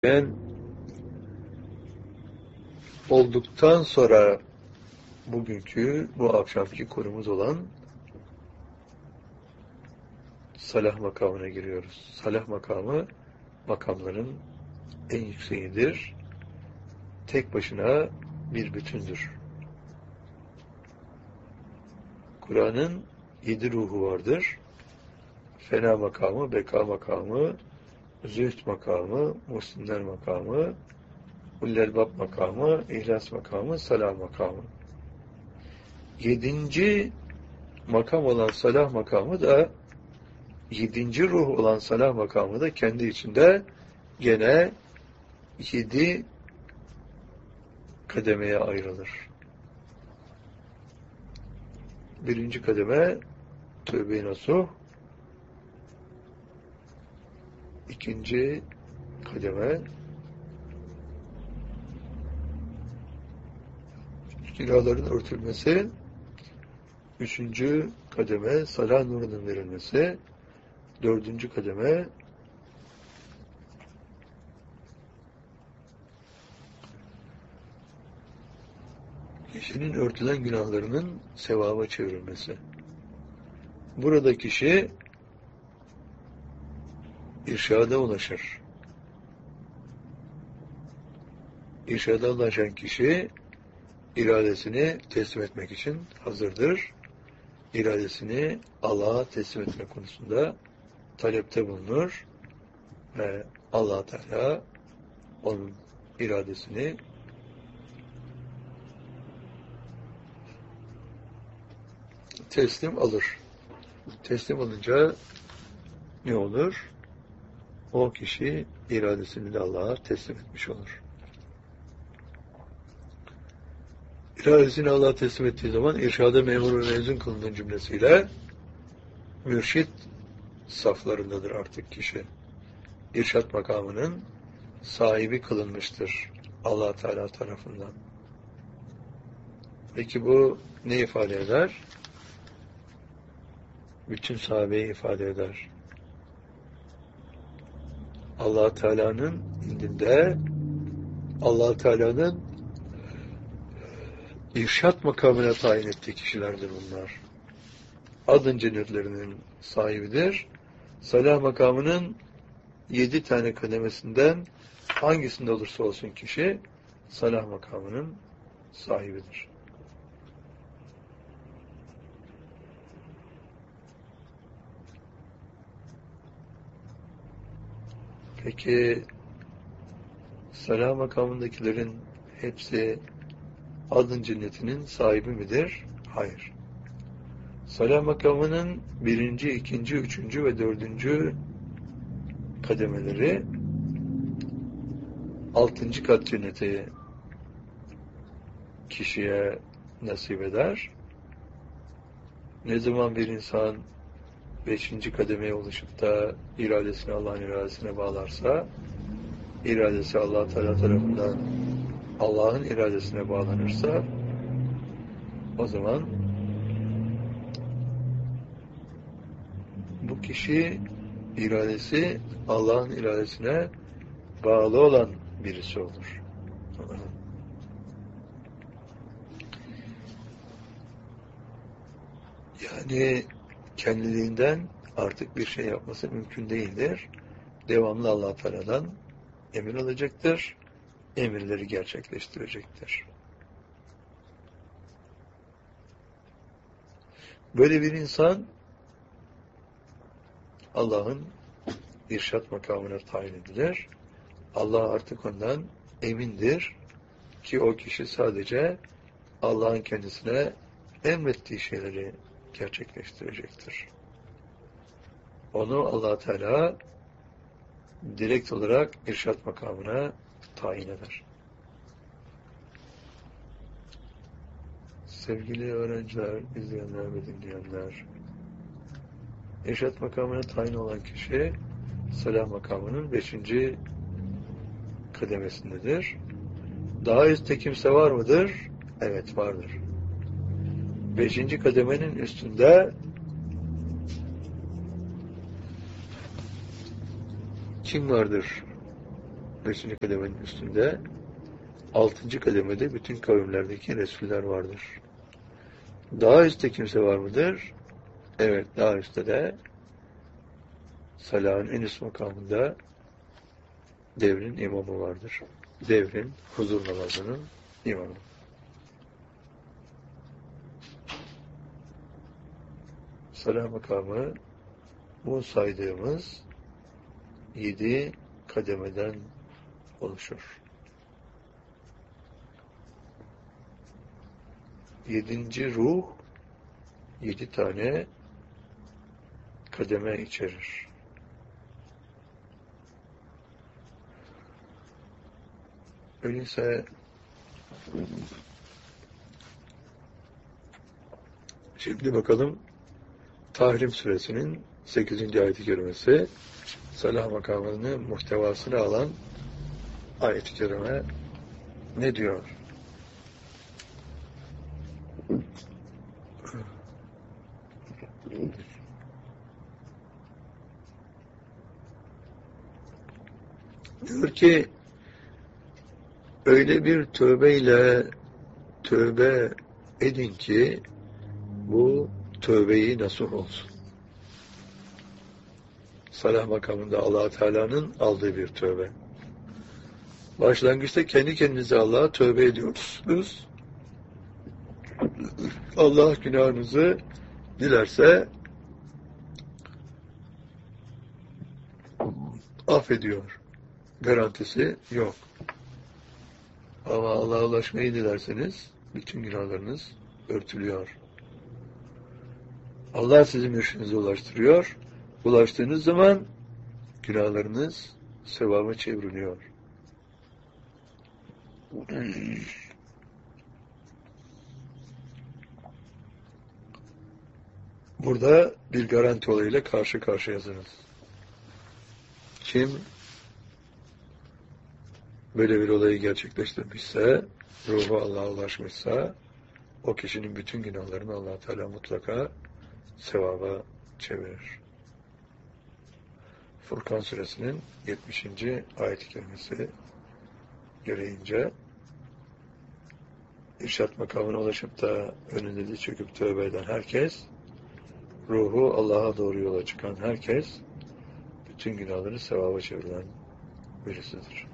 Ben olduktan sonra bu akşamki konumuz olan salah makamına giriyoruz. Salah makamı makamların en yükseğidir. Tek başına bir bütündür. Kur'an'ın 7 ruhu vardır. Fena makamı, beka makamı, zühd makamı, muhsinler makamı, ullelbab makamı, ihlas makamı, salah makamı. 7. makam olan salah makamı da 7. ruh olan salah makamı da kendi içinde gene 7 kademeye ayrılır. 1. kademe tövbe-i nasuh, 2. kademe günahların örtülmesi, 3. kademe salah nurunun verilmesi, 4. kademe kişinin örtülen günahlarının sevaba çevrilmesi. Burada kişi irşada ulaşır. İrşada ulaşan kişi iradesini teslim etmek için hazırdır. İradesini Allah'a teslim etme konusunda talepte bulunur ve Allah Teala onun iradesini teslim alır. Teslim alınca ne olur? O kişi iradesini de Allah'a teslim etmiş olur. İradesini Allah'a teslim ettiği zaman irşada memur ve mezun kılınan cümlesiyle mürşit saflarındadır artık kişi. İrşat makamının sahibi kılınmıştır Allah Teala tarafından. Peki bu ne ifade eder? Bütün sahabeyi ifade eder. Allah Teala'nın indinde Allah Teala'nın irşat makamına tayin ettiği kişilerdir bunlar. Adın cennetlerinin sahibidir. Salah makamının 7 tane kademesinden hangisinde olursa olsun kişi salah makamının sahibidir. Peki salah makamındakilerin hepsi adın cennetinin sahibi midir? Hayır. Salah makamının 1., 2., 3. ve 4. kademeleri 6. kat cenneti kişiye nasip eder. Ne zaman bir insan 5. kademeye ulaşıp da iradesini Allah'ın iradesine bağlarsa, iradesi Allah Teala tarafından Allah'ın iradesine bağlanırsa, o zaman bu kişi iradesi Allah'ın iradesine bağlı olan birisi olur. Yani kendiliğinden artık bir şey yapması mümkün değildir. Devamlı Allah Teala'dan emir alacaktır. Emirleri gerçekleştirecektir. Böyle bir insan Allah'ın irşat makamına tayin edilir. Allah artık ondan emindir ki o kişi sadece Allah'ın kendisine emrettiği şeyleri gerçekleştirecektir. Onu Allah Teala direkt olarak irşat makamına tayin eder. Sevgili öğrenciler, izleyenler ve dinleyenler, irşat makamına tayin olan kişi salah makamının 5. kademesindedir. Daha üstte kimse var mıdır? Evet, vardır. 5. kademenin üstünde kim vardır? 5. kademenin üstünde, 6. kademede bütün kavimlerdeki Resuller vardır. Daha üstte kimse var mıdır? Evet, daha üstte de Salah'ın en üst makamında devrin imamı vardır. Devrin huzur namazının imamı. Salah makamı bu saydığımız 7 kademeden oluşur. 7. ruh 7 tane kademe içerir. Öyleyse şimdi bakalım Tahrim suresinin 8. ayet-i kerimesi, Salah makamının muhtevasını alan ayet-i kerime ne diyor? Diyor ki, öyle bir tövbeyle tövbe edin ki bu tövbeyi nasuh olsun. Salah makamında Allah Teala'nın aldığı bir tövbe. Başlangıçta kendi kendinize Allah'a tövbe ediyorsunuz. Allah günahınızı dilerse affediyor. Garantisi yok. Ama Allah'a ulaşmayı dilerseniz bütün günahlarınız örtülüyor. Allah sizi mürşidinize ulaştırıyor. Ulaştığınız zaman günahlarınız sevaba çevriliyor. Burada bir garanti olayıyla karşı karşıyasınız. Kim böyle bir olayı gerçekleştirmişse, ruhu Allah'a ulaşmışsa, o kişinin bütün günahlarını Allah Teala mutlaka sevaba çevirir. Furkan suresinin 70. ayet-i kerimesi gereğince irşat makamına ulaşıp da önünde diz çöküp tövbe eden herkes, ruhu Allah'a doğru yola çıkan herkes bütün günahları sevaba çevrilen birisidir.